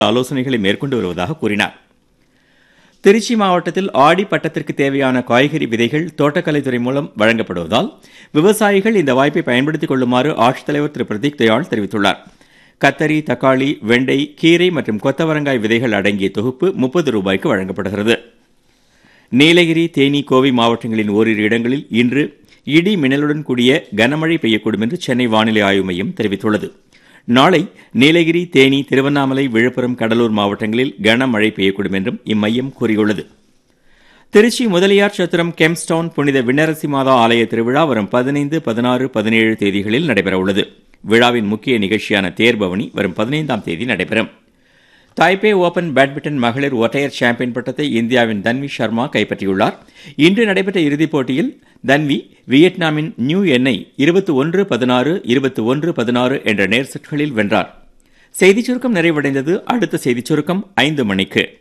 ஆலோசனைகளை மேற்கொண்டு வருவதாக கூறினார். திருச்சி மாவட்டத்தில் ஆடி பட்டத்திற்கு தேவையான காய்கறி விதைகள் தோட்டக்கலைத்துறை மூலம் வழங்கப்படுவதால் விவசாயிகள் இந்த வாய்ப்பை பயன்படுத்திக் கொள்ளுமாறு ஆட்சித்தலைவர் திரு பிரதீக் தயாள் தெரிவித்துள்ளார். கத்தரி, தக்காளி, வெண்டை, கீரை மற்றும் கொத்தவரங்காய் விதைகள் அடங்கிய தொகுப்பு 30 ரூபாய்க்கு வழங்கப்படுகிறது. நீலகிரி, தேனி, கோவை மாவட்டங்களின் ஓரிரு இடங்களில் இன்று இடி மின்னலுடன் கூடிய கனமழை பெய்யக்கூடும் என்று சென்னை வானிலை ஆய்வு மையம் தெரிவித்துள்ளது. நாளை நீலகிரி, தேனி, திருவண்ணாமலை, விழுப்புரம், கடலூர் மாவட்டங்களில் கனமழை பெய்யக்கூடும் என்றும் இம்மையம் கூறியுள்ளது. திருச்சி முதலியார் சத்திரம் கெம்ஸ்டவுன் புனித விண்ணரசி மாதா ஆலய திருவிழா வரும் 15, 16, 17 தேதிகளில் நடைபெறவுள்ளது. விழாவின் முக்கிய நிகழ்ச்சியான தேர்பவனி வரும் 15ஆம் தேதி நடைபெறும். தாய்பே ஓபன் பேட்மிண்டன் மகளிர் ஒற்றையர் சாம்பியன் பட்டத்தை இந்தியாவின் தன்வி சர்மா கைப்பற்றியுள்ளார். இன்று நடைபெற்ற இறுதிப் போட்டியில் தன்வி வியட்நாமின் நியூ எண்ணை 21-16, 21-16 என்ற நேர் செட்களில் வென்றார். செய்திச் சுருக்கம் நிறைவடைந்தது. அடுத்த செய்திச் சுருக்கம் 5 மணிக்கு.